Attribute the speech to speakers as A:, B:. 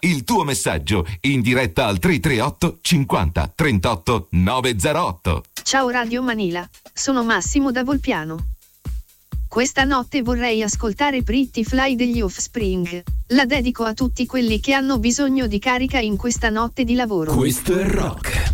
A: il tuo messaggio in diretta al 338 50 38 908.
B: Ciao Radio Manila, sono Massimo da Volpiano. Questa notte vorrei ascoltare Pretty Fly degli Offspring. La dedico a tutti quelli che hanno bisogno di carica in questa notte di lavoro.
C: Questo è rock.